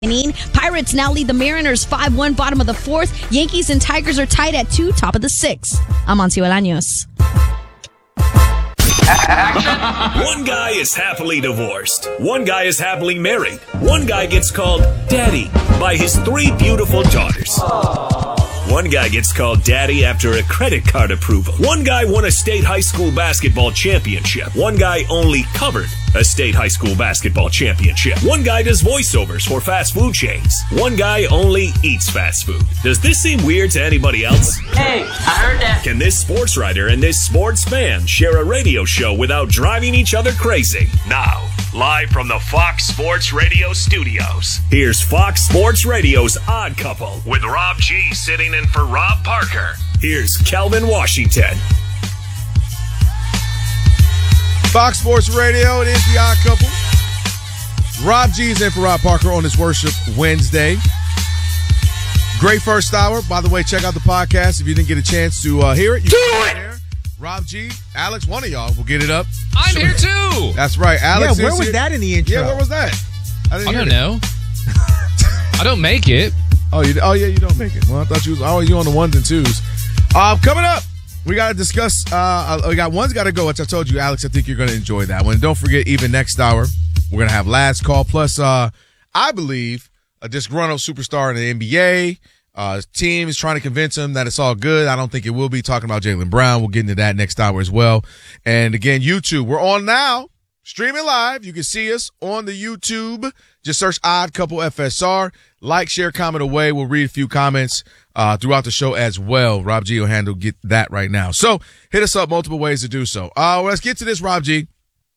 Pirates now lead the Mariners 5-1, bottom of the fourth. Yankees and Tigers are tied at 2, top of the sixth. I'm Ancio Bolaños. One guy is happily divorced. One guy is happily married. One guy gets called daddy by his 3 beautiful daughters. One guy gets called daddy after a credit card approval. One guy won a state high school basketball championship. One guy only covered a state high school basketball championship. One guy does voiceovers for fast food chains. One guy only eats fast food. Does this seem weird to anybody else? Hey, I heard that. Can this sports writer and this sports fan share a radio show without driving each other crazy? Now, live from the Fox Sports Radio studios, here's Fox Sports Radio's Odd Couple with Rob G sitting in for Rob Parker. Here's Kelvin Washington. Fox Sports Radio, it is the Odd Couple. Rob G is in for Rob Parker on this Worship Wednesday. Great first hour. By the way, check out the podcast if you didn't get a chance to hear it. You can hear it. Rob G, Alex, one of y'all will get it up. I'm here too. That's right. Alex. Yeah, where was that in the intro? Yeah, where was that? I don't know. I don't make it. Oh, yeah, you don't make it. Well, I thought you was you on the ones and twos. Coming up, we got to discuss. We got one's got to go, which I told you, Alex. I think you're going to enjoy that one. Don't forget, even next hour, we're going to have last call. Plus, I believe a disgruntled superstar in the NBA. His team is trying to convince him that it's all good. I don't think it will be. Talking about Jaylen Brown. We'll get into that next hour as well. And again, YouTube. We're on now. Streaming live. You can see us on the YouTube. Just search Odd Couple FSR. Like, share, comment away. We'll read a few comments throughout the show as well. Rob G will handle get that right now. So hit us up multiple ways to do so. Let's get to this, Rob G.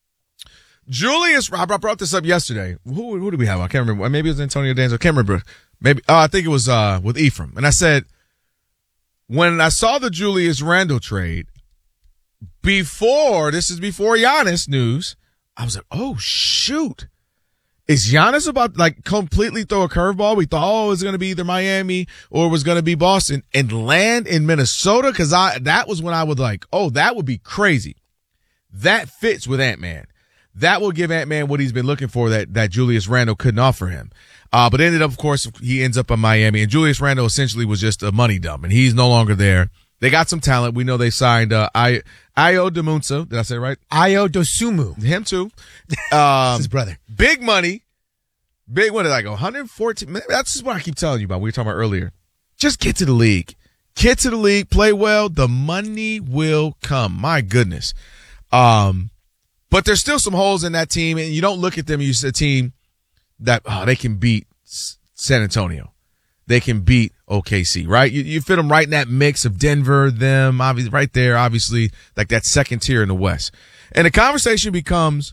Julius, I brought this up yesterday. Who did we have? I can't remember. Maybe it was Antonio Danzo. I can't remember. Maybe I think it was with Ephraim. And I said, when I saw the Julius Randle trade, before Giannis news, I was like, oh, shoot. Is Giannis about like completely throw a curveball? We thought, it was going to be either Miami or it was going to be Boston and land in Minnesota? Because that was when I was like, oh, that would be crazy. That fits with Ant-Man. That will give Ant-Man what he's been looking for that Julius Randle couldn't offer him. But ended up, of course, he ends up in Miami. And Julius Randle essentially was just a money dump, and he's no longer there. They got some talent. We know they signed Ayo Dosunmu. Did I say it right? Ayo Dosunmu. Him too. His brother. Big money. Big one. Like 114. That's just what I keep telling you about. We were talking about earlier. Just get to the league. Get to the league. Play well. The money will come. My goodness. But there's still some holes in that team, and you don't look at them. You see a team that they can beat San Antonio. They can beat OKC, right? You fit them right in that mix of Denver, them, obviously, right there, obviously, like that second tier in the West. And the conversation becomes,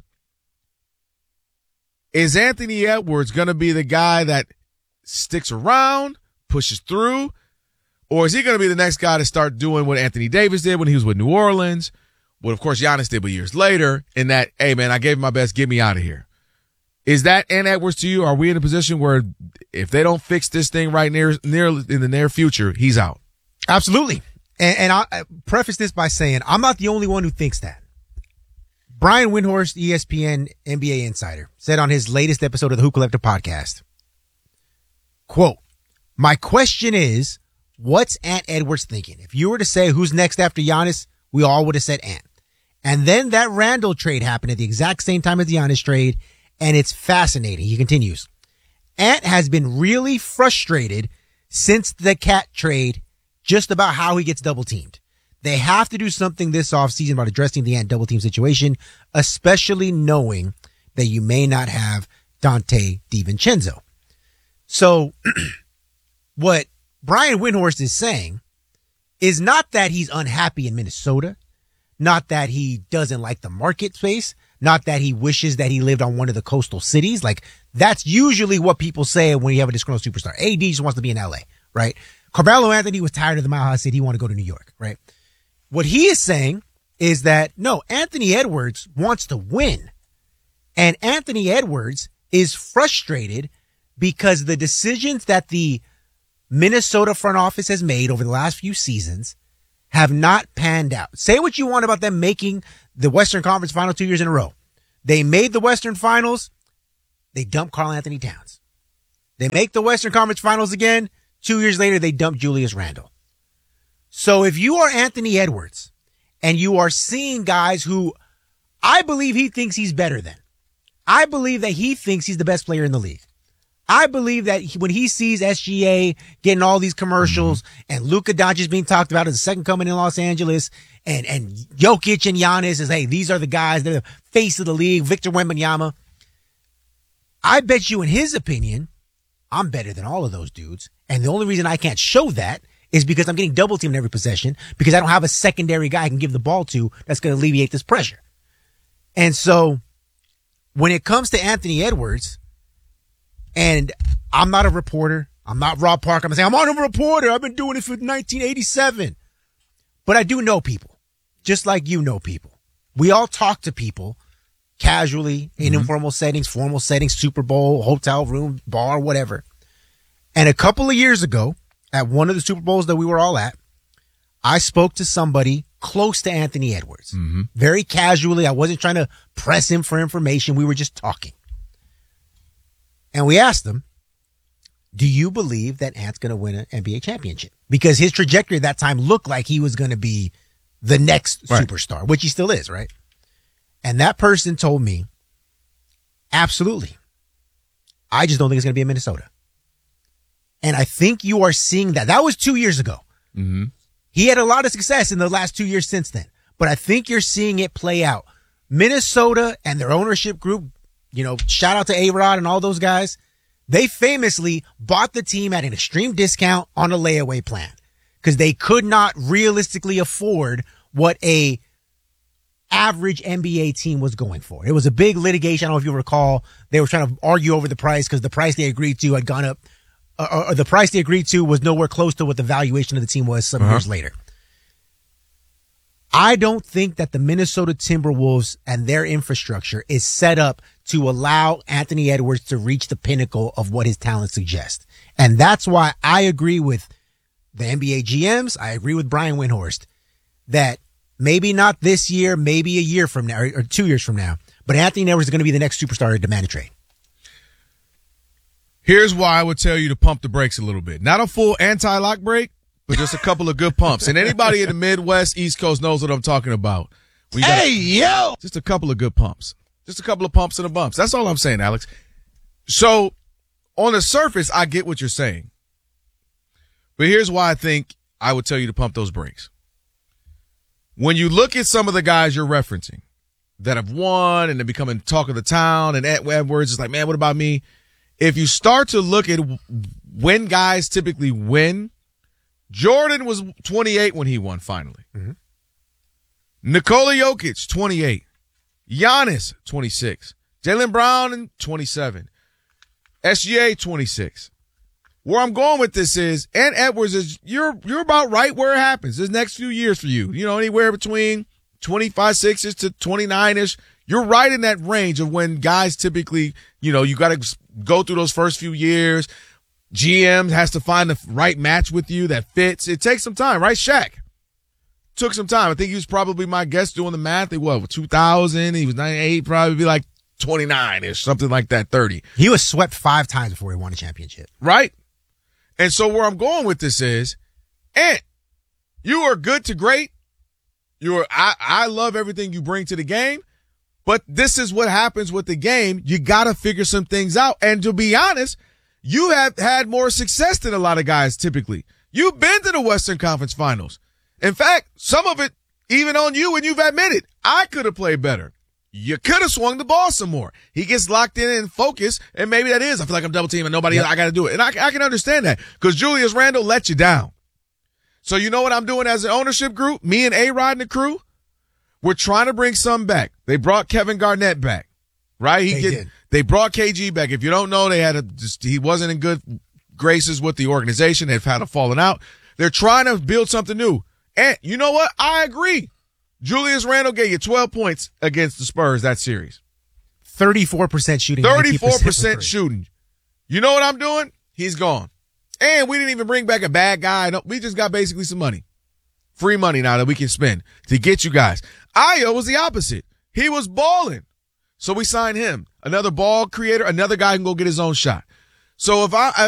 is Anthony Edwards going to be the guy that sticks around, pushes through, or is he going to be the next guy to start doing what Anthony Davis did when he was with New Orleans, what, of course, Giannis did, but years later, in that, hey, man, I gave him my best, get me out of here. Is that Ant Edwards to you? Are we in a position where if they don't fix this thing right near in the near future, he's out? Absolutely. And I preface this by saying I'm not the only one who thinks that. Brian Windhorst, ESPN NBA insider, said on his latest episode of the Hoop Collector podcast, quote, my question is, what's Ant Edwards thinking? If you were to say who's next after Giannis, we all would have said Ant. And then that Randle trade happened at the exact same time as the Giannis trade. And it's fascinating. He continues. Ant has been really frustrated since the Cat trade just about how he gets double teamed. They have to do something this offseason about addressing the Ant double team situation, especially knowing that you may not have Dante DiVincenzo. So what Brian Windhorst is saying is not that he's unhappy in Minnesota, not that he doesn't like the market space, not that he wishes that he lived on one of the coastal cities. Like, that's usually what people say when you have a disgruntled superstar. AD just wants to be in LA, right? Carmelo Anthony was tired of the Mile High City. He wanted to go to New York, right? What he is saying is that, no, Anthony Edwards wants to win. And Anthony Edwards is frustrated because the decisions that the Minnesota front office has made over the last few seasons have not panned out. Say what you want about them making the Western Conference Final 2 years in a row. They made the Western Finals. They dumped Karl Anthony Towns. They make the Western Conference Finals again. 2 years later, they dump Julius Randle. So if you are Anthony Edwards and you are seeing guys who I believe he thinks he's better than, I believe that he thinks he's the best player in the league. I believe that when he sees SGA getting all these commercials and Luka Doncic being talked about as the second coming in Los Angeles and Jokic and Giannis is, hey, these are the guys, they're the face of the league, Victor Wembanyama. I bet you in his opinion, I'm better than all of those dudes. And the only reason I can't show that is because I'm getting double teamed every possession because I don't have a secondary guy I can give the ball to that's going to alleviate this pressure. And so when it comes to Anthony Edwards, and I'm not a reporter, I'm not Rob Parker, I'm saying I'm not a reporter, I've been doing it for 1987. But I do know people, just like you know people. We all talk to people casually in informal settings, formal settings, Super Bowl, hotel room, bar, whatever. And a couple of years ago, at one of the Super Bowls that we were all at, I spoke to somebody close to Anthony Edwards. Very casually. I wasn't trying to press him for information. We were just talking. And we asked him, do you believe that Ant's going to win an NBA championship? Because his trajectory at that time looked like he was going to be the next superstar, which he still is, right? And that person told me, absolutely. I just don't think it's going to be in Minnesota. And I think you are seeing that. That was 2 years ago. He had a lot of success in the last 2 years since then. But I think you're seeing it play out. Minnesota and their ownership group, you know, shout out to A-Rod and all those guys. They famously bought the team at an extreme discount on a layaway plan because they could not realistically afford what a average NBA team was going for. It was a big litigation. I don't know if you recall. They were trying to argue over the price because the price they agreed to had gone up, or the price they agreed to was nowhere close to what the valuation of the team was some years later. I don't think that the Minnesota Timberwolves and their infrastructure is set up to allow Anthony Edwards to reach the pinnacle of what his talent suggests. And that's why I agree with the NBA GMs. I agree with Brian Windhorst that maybe not this year, maybe a year from now or 2 years from now, but Anthony Edwards is going to be the next superstar to demand a trade. Here's why I would tell you to pump the brakes a little bit. Not a full anti-lock brake, but just a couple of good pumps. And anybody in the Midwest, East Coast knows what I'm talking about. Just a couple of good pumps. Just a couple of pumps and a bumps. That's all I'm saying, Alex. So on the surface, I get what you're saying. But here's why I think I would tell you to pump those brakes. When you look at some of the guys you're referencing that have won and they're becoming talk of the town, and Edwards is like, man, what about me? If you start to look at when guys typically win, Jordan was 28 when he won finally. Nikola Jokic, 28. Giannis, 26. Jaylen Brown, 27. SGA, 26. Where I'm going with this is, and Edwards is, you're about right where it happens this next few years for you. You know, anywhere between 25-6 to 29-ish. You're right in that range of when guys typically, you know, you got to go through those first few years. GM has to find the right match with you that fits. It takes some time, right? Shaq took some time. I think he was probably, my guess, doing the math. 2000? He was 98, probably be like 29-ish, something like that, 30. He was swept 5 times before he won a championship. Right? And so where I'm going with this is, Ant, you are good to great. I love everything you bring to the game, but this is what happens with the game. You got to figure some things out. And to be honest, you have had more success than a lot of guys typically. You've been to the Western Conference Finals. In fact, some of it even on you, and you've admitted, I could have played better. You could have swung the ball some more. He gets locked in and focused, and maybe that is, I feel like I'm double teaming nobody else. I got to do it. And I can understand that because Julius Randle let you down. So you know what I'm doing as an ownership group? Me and A-Rod and the crew, we're trying to bring some back. They brought Kevin Garnett back, right? They brought KG back. If you don't know, he wasn't in good graces with the organization. They've had a falling out. They're trying to build something new. And you know what? I agree. Julius Randle gave you 12 points against the Spurs that series. 34% shooting. 34% shooting. You know what I'm doing? He's gone. And we didn't even bring back a bad guy. No, we just got basically some money. Free money now that we can spend to get you guys. Ayo was the opposite. He was balling. So we signed him. Another ball creator, another guy who can go get his own shot. So if